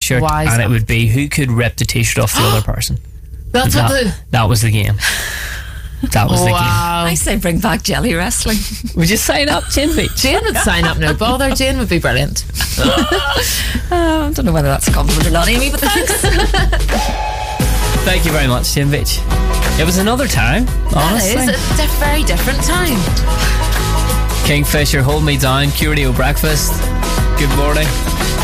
t-shirt, Why is and that? it would be who could rip the t-shirt off the other person. That's what the... That was the game. That was the game. I say bring back jelly wrestling. Would you sign up, Jane Beach? Jane would sign up, no bother. Jane would be brilliant. I don't know whether that's a compliment or not, Amy, but thanks. Thank you very much, Jane Beach. It was another time, honestly. It is a very different time. Kingfisher, Hold Me Down, Curio Breakfast. Good morning.